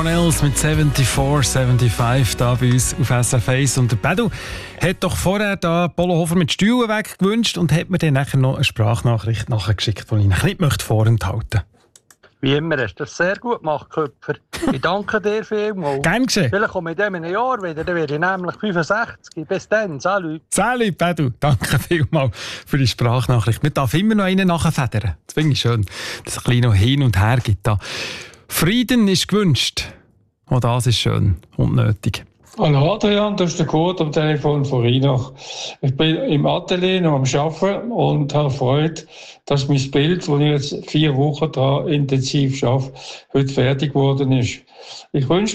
Cornels mit 74, 75 da bei uns auf SRF 1. Und der Pedro hat doch vorher da Polo Hofer mit Stühlen weggewünscht und hat mir dann nachher noch eine Sprachnachricht nachgeschickt, die ich Ihnen nicht vorenthalten möchte. Wie immer hast du das sehr gut gemacht, Köpfer. Ich danke dir vielmals. Gern geschehen. Vielleicht komme ich in einem Jahr wieder, dann werde ich nämlich 65. Bis dann, salut. Salut, Pedro. Danke vielmals für die Sprachnachricht. Man darf immer noch einen nachfedern. Das finde ich schön, dass es ein bisschen noch hin und her gibt. Da. Frieden ist gewünscht. Auch das ist schön und nötig. Hallo Adrian, das ist der Kurt am Telefon von Rheinach. Ich bin im Atelier noch am Arbeiten und habe Freude, dass mein Bild, das ich jetzt 4 Wochen da intensiv arbeite, heute fertig geworden ist. Ich wünsche